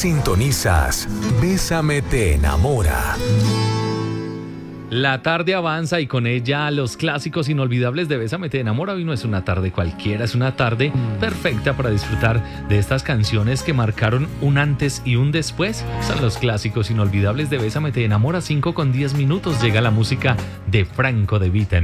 Sintonizas Bésame te enamora. La tarde avanza y con ella los clásicos inolvidables de Bésame te enamora. Hoy no es una tarde cualquiera, es una tarde perfecta para disfrutar de estas canciones que marcaron un antes y un después. Son los clásicos inolvidables de Bésame te enamora. 5:10 llega la música de Franco De Vita.